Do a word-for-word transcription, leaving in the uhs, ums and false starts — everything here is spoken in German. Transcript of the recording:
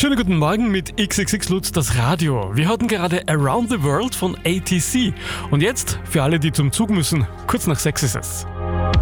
Schönen guten Morgen mit X X X Lutz, das Radio. Wir hatten gerade Around the World von A T C. Und jetzt, für alle, die zum Zug müssen, kurz nach sechs ist es.